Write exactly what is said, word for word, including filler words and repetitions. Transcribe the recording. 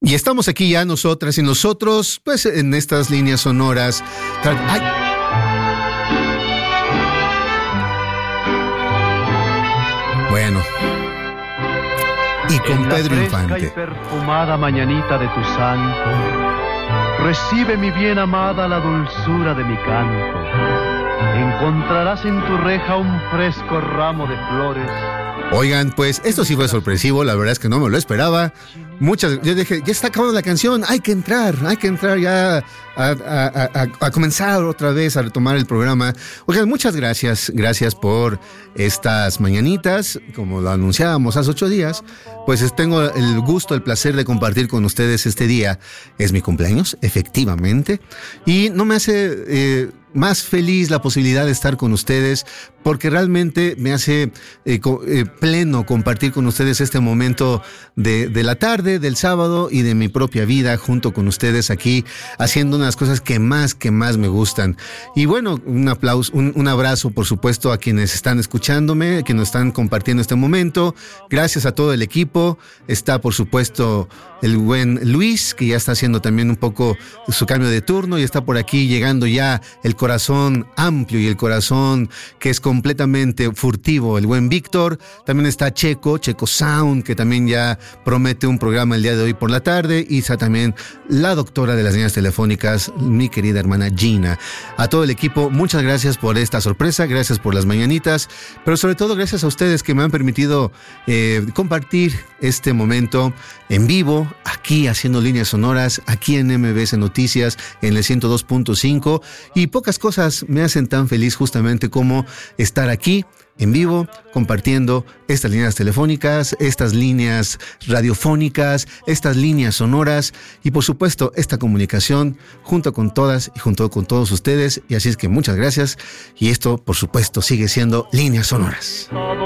Y estamos aquí ya nosotras y nosotros, pues en estas líneas sonoras. ¡Ay! Bueno. Y con en Pedro la Infante. Y perfumada mañanita de tu santo, recibe mi bien amada la dulzura de mi canto. Encontrarás en tu reja un fresco ramo de flores. Oigan, pues esto sí fue sorpresivo, la verdad es que no me lo esperaba. Muchas, yo dije, ya está acabando la canción, hay que entrar, hay que entrar ya a, a, a, a comenzar otra vez a retomar el programa. Oigan, muchas gracias, gracias por estas mañanitas, como lo anunciábamos hace ocho días, pues tengo el gusto, el placer de compartir con ustedes este día. Es mi cumpleaños, efectivamente, y no me hace eh, más feliz la posibilidad de estar con ustedes, porque realmente me hace eh, co- eh, pleno compartir con ustedes este momento de, de la tarde, del sábado y de mi propia vida junto con ustedes aquí, haciendo unas cosas que más, que más me gustan. Y bueno, un aplauso, un, un abrazo por supuesto a quienes están escuchándome, a quienes están compartiendo este momento. Gracias a todo el equipo. Está por supuesto el buen Luis, que ya está haciendo también un poco su cambio de turno y está por aquí llegando ya el corazón amplio y el corazón que es completamente furtivo, el buen Víctor. También está Checo, Checo Sound, que también ya promete un programa el día de hoy por la tarde, y está también la doctora de las líneas telefónicas, mi querida hermana Gina. A todo el equipo, muchas gracias por esta sorpresa, gracias por las mañanitas, pero sobre todo gracias a ustedes que me han permitido eh, compartir este momento en vivo, aquí haciendo líneas sonoras, aquí en M B S Noticias, en el ciento dos punto cinco, y pocas cosas me hacen tan feliz justamente como estar aquí en vivo, compartiendo estas líneas telefónicas, estas líneas radiofónicas, estas líneas sonoras y por supuesto esta comunicación junto con todas y junto con todos ustedes. Y así es que muchas gracias, y esto por supuesto sigue siendo Líneas Sonoras.